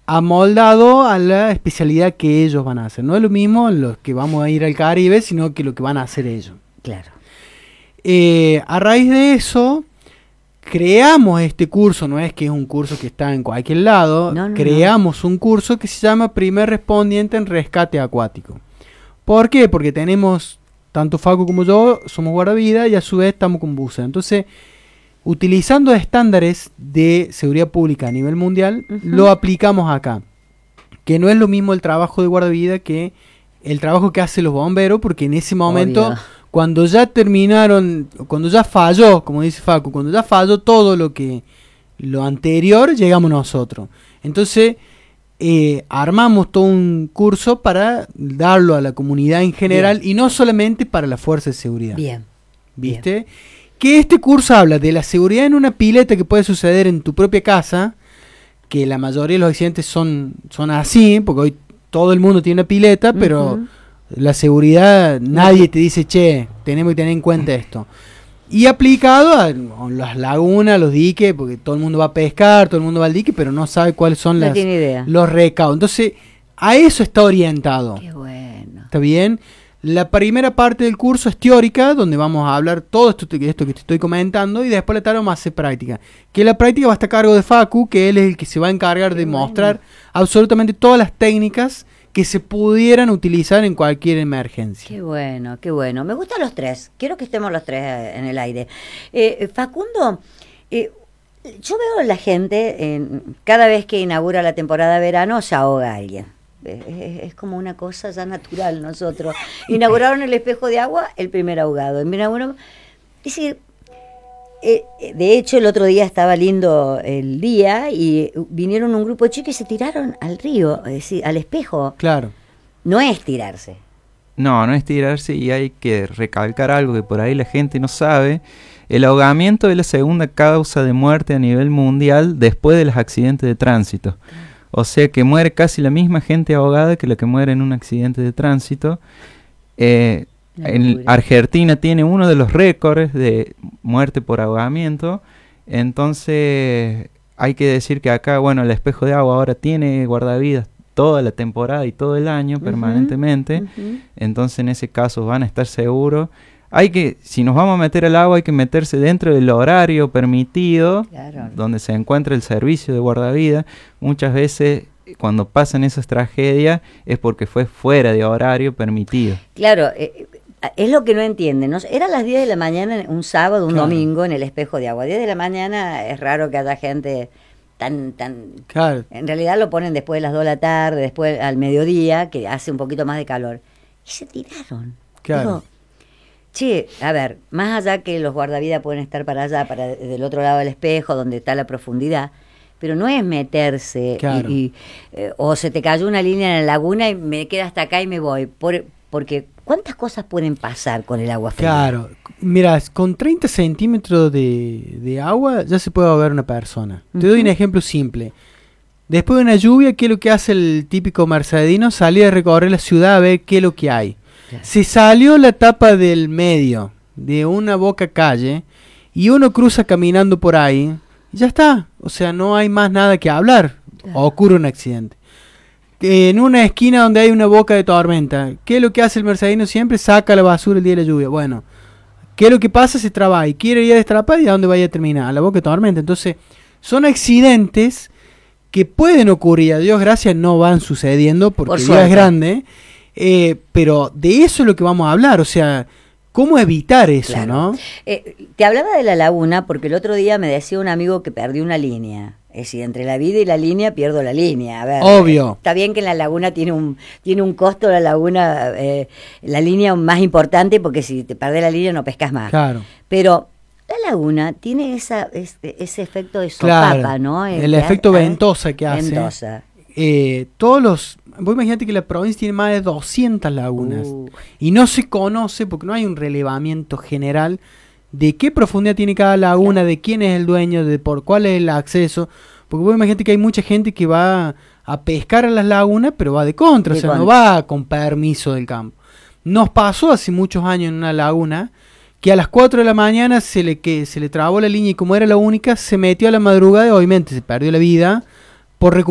amoldado a la especialidad que ellos van a hacer. No es lo mismo los que vamos a ir al Caribe, sino que lo que van a hacer ellos. Claro. A raíz de eso, creamos este curso, no es que es un curso que está en cualquier lado, creamos un curso que se llama Primer Respondiente en Rescate Acuático. ¿Por qué? Porque tenemos, tanto Facu como yo, somos guardavidas y a su vez estamos con buceo. Entonces, utilizando estándares de seguridad pública a nivel mundial, lo aplicamos acá. Que no es lo mismo el trabajo de guardavidas que el trabajo que hacen los bomberos, porque en ese momento, obvio, cuando ya terminaron, cuando ya falló, como dice Facu, cuando ya falló todo lo anterior, llegamos nosotros. Entonces, armamos todo un curso para darlo a la comunidad en general, bien, y no solamente para la fuerza de seguridad. Bien. ¿Viste? Bien. Que este curso habla de la seguridad en una pileta que puede suceder en tu propia casa, que la mayoría de los accidentes son así, porque hoy todo el mundo tiene una pileta, pero la seguridad, nadie te dice, che, tenemos que tener en cuenta esto. Y aplicado a las lagunas, los diques, porque todo el mundo va a pescar, todo el mundo va al dique, pero no sabe cuáles son los recaudos. Entonces, a eso está orientado. Qué bueno. ¿Está bien? La primera parte del curso es teórica, donde vamos a hablar todo esto que te estoy comentando, y después la tarde vamos a hacer práctica. Que la práctica va a estar a cargo de Facu, que él es el que se va a encargar de mostrar absolutamente todas las técnicas que se pudieran utilizar en cualquier emergencia. Qué bueno, qué bueno. Me gustan los tres. Quiero que estemos los tres en el aire. Facundo, yo veo a la gente, cada vez que inaugura la temporada de verano, se ahoga alguien. Es como una cosa ya natural nosotros. Inauguraron el espejo de agua, el primer ahogado. Es decir, de hecho el otro día estaba lindo el día y vinieron un grupo de chicos y se tiraron al río, es decir, al espejo. Claro. No es tirarse. No es tirarse, y hay que recalcar algo que por ahí la gente no sabe. El ahogamiento es la segunda causa de muerte a nivel mundial después de los accidentes de tránsito. O sea que muere casi la misma gente ahogada que la que muere en un accidente de tránsito. En Argentina tiene uno de los récords de muerte por ahogamiento. Entonces hay que decir que acá, bueno, el espejo de agua ahora tiene guardavidas toda la temporada y todo el año permanentemente. Entonces en ese caso van a estar seguros. Si nos vamos a meter al agua, hay que meterse dentro del horario permitido, claro, donde se encuentra el servicio de guardavidas. Muchas veces cuando pasan esas tragedias es porque fue fuera de horario permitido. Claro, es lo que no entienden, ¿no? Eran las 10 de la mañana, un sábado, un domingo, en el espejo de agua. 10 de la mañana es raro que haya gente tan... Claro. En realidad lo ponen después de las 2 de la tarde, después al mediodía, que hace un poquito más de calor. Y se tiraron. Claro. Digo, che, a ver, más allá que los guardavidas pueden estar para allá, del otro lado del espejo, donde está la profundidad, pero no es meterse, claro, o se te cayó una línea en la laguna y me quedo hasta acá y me voy, porque ¿cuántas cosas pueden pasar con el agua fría? Claro, mira, con 30 centímetros de agua ya se puede ahogar una persona. Te doy un ejemplo simple. Después de una lluvia, ¿qué es lo que hace el típico mercedino? Salir a recorrer la ciudad a ver qué es lo que hay. Se salió la tapa del medio de una boca calle y uno cruza caminando por ahí, y ya está. O sea, no hay más nada que hablar. Claro. Ocurre un accidente. En una esquina donde hay una boca de tormenta, ¿qué es lo que hace el mercedino siempre? Saca la basura el día de la lluvia. Bueno, ¿qué es lo que pasa? Se traba y quiere ir a destrapar, y ¿a dónde vaya a terminar? A la boca de tormenta. Entonces, son accidentes que pueden ocurrir. A Dios gracias no van sucediendo porque Dios es grande. Pero de eso es lo que vamos a hablar, o sea, ¿cómo evitar eso, claro, no? Te hablaba de la laguna porque el otro día me decía un amigo que perdió una línea. Es decir, entre la vida y la línea pierdo la línea. A ver, obvio. Está bien que en la laguna tiene un costo la laguna, la línea más importante, porque si te perdés la línea no pescas más. Claro. Pero la laguna tiene ese efecto de sopapa, claro, ¿no? El efecto ventosa que hace. Ventosa. Vos imaginate que la provincia tiene más de 200 lagunas y no se conoce porque no hay un relevamiento general de qué profundidad tiene cada laguna, claro, de quién es el dueño, de por cuál es el acceso, porque vos imaginate que hay mucha gente que va a pescar a las lagunas, pero va de contra, no va con permiso del campo. Nos pasó hace muchos años en una laguna que a las 4 de la mañana se le trabó la línea y como era la única, se metió a la madrugada y obviamente se perdió la vida por